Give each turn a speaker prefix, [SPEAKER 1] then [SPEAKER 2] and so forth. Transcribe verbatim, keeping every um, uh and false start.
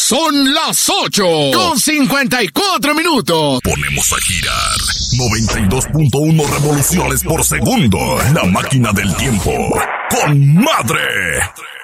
[SPEAKER 1] Son las ocho con cincuenta y cuatro minutos.
[SPEAKER 2] Ponemos a girar noventa y dos punto uno revoluciones por segundo. La máquina del tiempo. ¡Con madre!